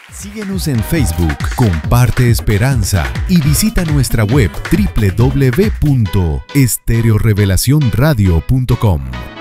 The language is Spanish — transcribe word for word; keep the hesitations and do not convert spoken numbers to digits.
Síguenos en Facebook, comparte esperanza y visita nuestra web doble u doble u doble u punto estereo revelación radio punto com.